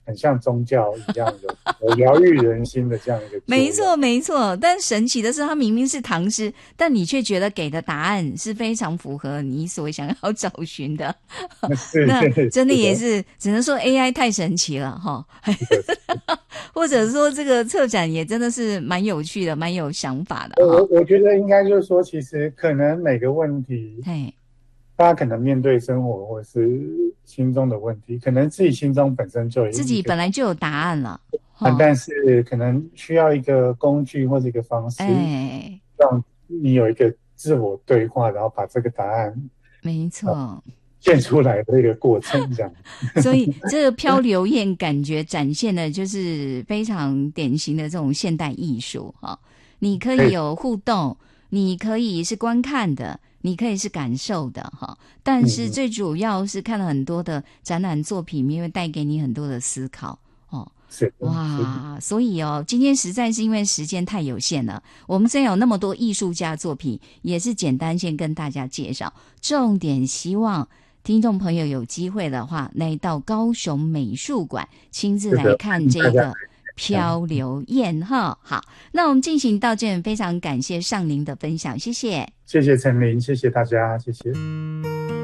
很像宗教一样有疗愈人心的这样一个作用。 没错没错，但神奇的是他明明是唐诗，但你却觉得给的答案是非常符合你所想要找寻的。那真的也是只能说 AI 太神奇了齁。或者说这个策展也真的是蛮有趣的，蛮有想法的。 我觉得应该就是说，其实可能每个问题大家可能面对生活或是心中的问题，可能自己心中本身就有自己本来就有答案了， 但是可能需要一个工具或者一个方式，让你有一个自我对话，然后把这个答案没错建出来的一个过程这样。 所以这个漂流燕感觉展现的就是非常典型的这种现代艺术你可以有互动，你可以是观看的，你可以是感受的但是最主要是看了很多的展览作品，因为带给你很多的思考哇，所以今天实在是因为时间太有限了，我们虽然有那么多艺术家作品，也是简单先跟大家介绍，重点希望听众朋友有机会的话，来到高雄美术馆亲自来看这个漂流燕好，那我们进行到这，非常感谢尚宁的分享，谢谢。 谢谢陈琳，谢谢大家，谢谢。